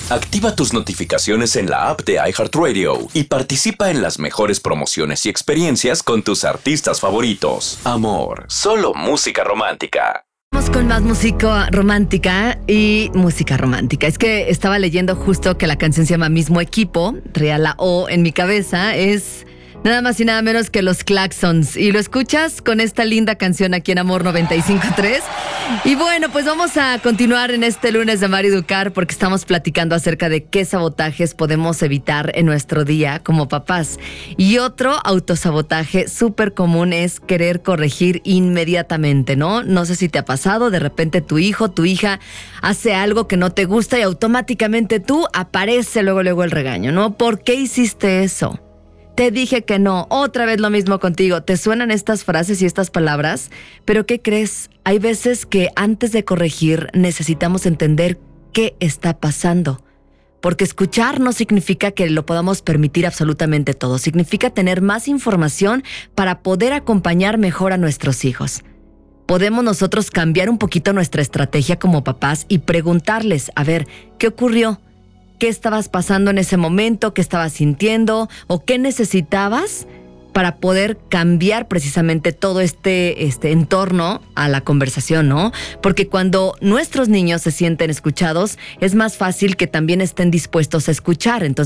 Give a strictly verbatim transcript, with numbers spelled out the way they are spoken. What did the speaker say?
Activa tus notificaciones en la app de iHeartRadio y participa en las mejores promociones y experiencias con tus artistas favoritos. Amor, solo música romántica. Vamos con más música romántica y música romántica. Es que estaba leyendo justo que la canción se llama Mismo Equipo. Real la O en mi cabeza es nada más y nada menos que los Claxons. Y lo escuchas con esta linda canción aquí en Amor noventa y cinco punto tres. Y bueno, pues vamos a continuar en este lunes de Amar y Educar porque estamos platicando acerca de qué sabotajes podemos evitar en nuestro día como papás. Y otro autosabotaje súper común es querer corregir inmediatamente, ¿no? No sé si te ha pasado, de repente tu hijo, tu hija hace algo que no te gusta y automáticamente tú aparece luego, luego el regaño, ¿no? ¿Por qué hiciste eso? Te dije que no, otra vez lo mismo contigo. ¿Te suenan estas frases y estas palabras? Pero ¿qué crees? Hay veces que antes de corregir necesitamos entender qué está pasando. Porque escuchar no significa que lo podamos permitir absolutamente todo. Significa tener más información para poder acompañar mejor a nuestros hijos. Podemos nosotros cambiar un poquito nuestra estrategia como papás y preguntarles, a ver, ¿qué ocurrió? ¿Qué estabas pasando en ese momento? ¿Qué estabas sintiendo? ¿O qué necesitabas para poder cambiar precisamente todo este, este entorno a la conversación, ¿no? Porque cuando nuestros niños se sienten escuchados, es más fácil que también estén dispuestos a escuchar. Entonces,